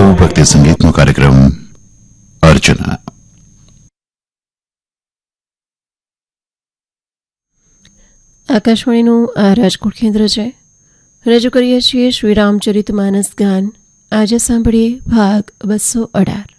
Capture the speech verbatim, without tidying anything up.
છો ભક્તિ સંગીતનો કાર્યક્રમ અર્ચના. આકાશવાણીનું આ રાજકોટ કેન્દ્ર છે. રજૂ કરીએ છીએ શ્રી રામચરિત માનસ ગાન. આજે સાંભળીએ ભાગ બસો અઢાર.